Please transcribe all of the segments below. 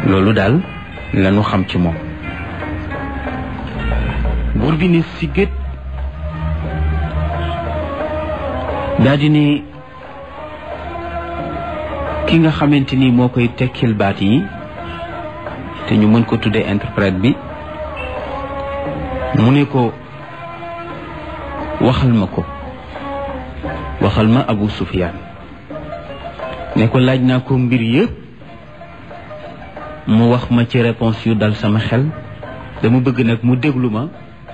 loolu daal lañu xam ci moom. buur bi ne sigét daal di ne ki nga xamante ni moo koy tekkil baat yi te ñu mën ko tuddee interprète bi, mu ne ko waxal ma Abu Sufyaan ne ko laaj naa ko mbir yëpp mu wax ma ci réponse yu dal sama xel, dama bëgg nag mu déglu ma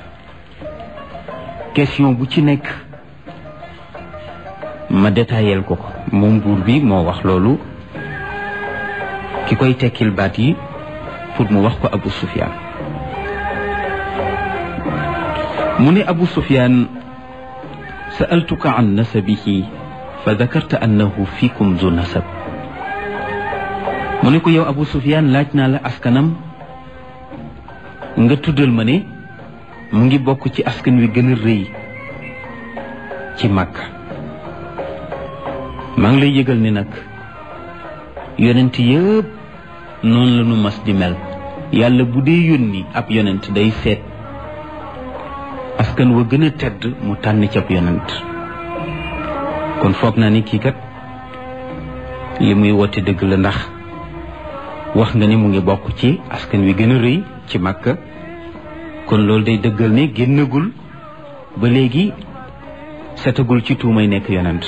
question bu ci nekk ma détaillé ko ko. moom buur bi moo wax loolu ki koy tekkil baat yi pour mu wax ko Abu Sufyaan. mu ne Abu Sufyaan sa'altuka an nasabihi fa dakarta annahu fiikum zu nasab. mu ne ko yow Abu Sufyaan laaj naa la askanam nga tuddal ma ne mu ngi bokk ci askan wi gën a rëy ci Makka. maa ngi lay yëgal ni nag yonent yëpp noonu la ñu mas di mel. yàlla bu dee yónni ab yonent day seet askan wa gën a tedd mu tànn ci ab yonent. kon foog naa ni kii kat li muy woote dëgg la, ndax wax nga ni mu ngi bokk ci askan wi gën a rëy ci Makka. kon loolu day dëggal ne génnagul ba léegi setagul ci tuumay nekk yonent.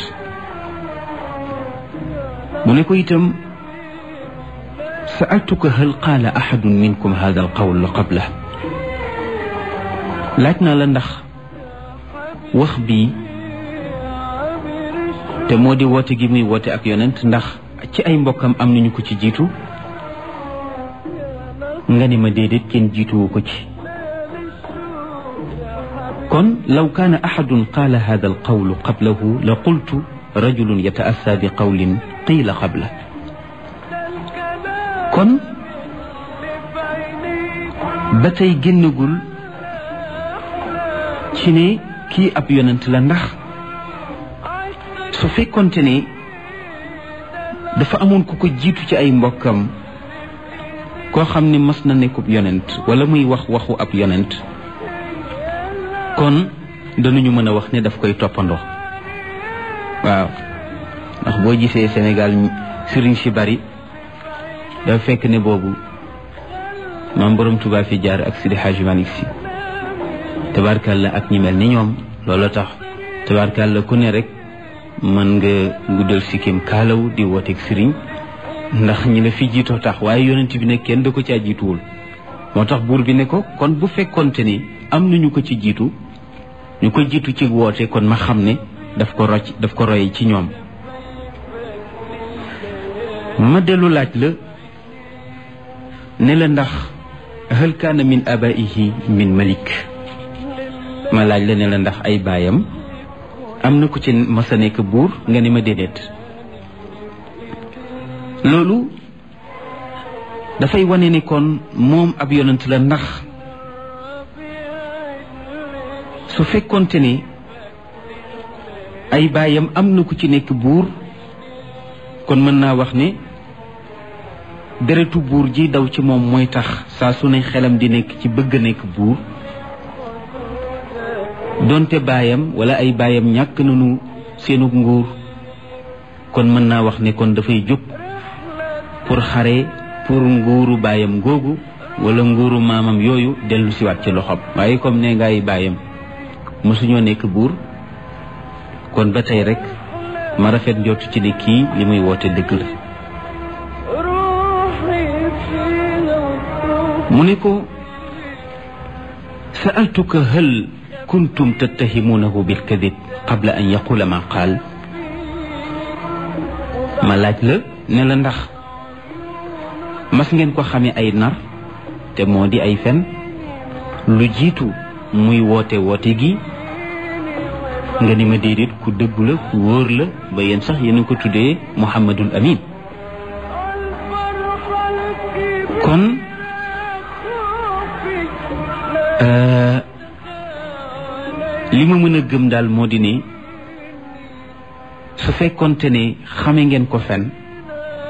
mu ne ko itam sa'altuka hal qaala ahadun minkum hada al qawl qabla. laaj naa la ndax wax bi te moo di woote gi muy woote ak yonent ndax ci ay mbokkam am nañu ko ci jiitu. nga ni ma déedéet kenn jiituwu ko ci. kon law kaana ahadun qaala hada al qawl qablahu la qultu rajulun yataassa bi qawlin qiila qabla. kon ba tey génnagul ci ne kii ab yonent la, ndax su fekkonte ne dafa amoon ku ko jiitu ci ay mbokkam koo xam ne mas na nekkub yonent wala muy wax waxu ab yonent, kon danañu mën a wax ne daf koy toppandoo. waaw, ndax boo gisee Sénégal sëriñ si bari dafa fekk ne boobu maam borom Tuubaa fi jaar ak Sidi Hadji Malick Sy tabaarkàlla ak ñi mel ni ñoom. loolu tax tabaarkàlla ku ne rek mën nga guddal sikkim kaalaw di wooteeg sëriñ, ndax ñi la fi jiitoo tax. waaye yonent bi ne kenn da ko caa jiituwul. moo tax buur bi ne ko kon bu fekkonte ni am nañu ko ci jiitu, ñu ko jiitu ci woote, kon ma xam ne daf ko roy ci ñoom. ma dellu laaj la ne la ndax hal kaana min abaihi min malik. ma laaj la ne la ndax ay baayam am na ku ci mas a nekk buur. nga ne ma déedéet. loolu dafay wane ni kon moom ab yonent la, ndax su fekkonte ne ay baayam am na ku ci nekk buur, kon mën naa wax ne deretu buur ji daw ci moom mooy tax saa su ne xelam di nekk ci bëgg a nekk buur. donte baayam wala ay baayam ñàkk nañu seenug nguur, kon mën naa wax ne kon dafay jóg pour xare pour nguuru baayam googu wala nguuru maamam yooyu dellu siwaat ci loxoom. waaye comme ne nga ay baayam mësuñoo nekk buur, kon ba tey rek ma rafet njort ci ne kii li muy woote dëgg la. mu ne ko sa'altuka hal kuntum tattahimunahu bil kadib qabla an yaqula ma qaal. ma laaj la ne la ndax mas ngeen ko xamee ay nar te moo di ay fen lu jiitu muy woote gi. nga ni ma déedéet, ku dëggu la, ku wóor la, ba yéen sax yéen a ko tuddee Muhammadul Amin. kon li ma mën a gëm daal moo di ne su fekkonte ne xame ngeen ko fen